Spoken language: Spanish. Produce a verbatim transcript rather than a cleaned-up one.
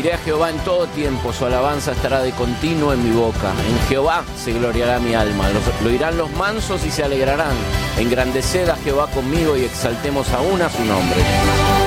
Bendiré a Jehová en todo tiempo, su alabanza estará de continuo en mi boca. En Jehová se gloriará mi alma, los, lo oirán los mansos y se alegrarán. Engrandeced a Jehová conmigo y exaltemos aún a su nombre.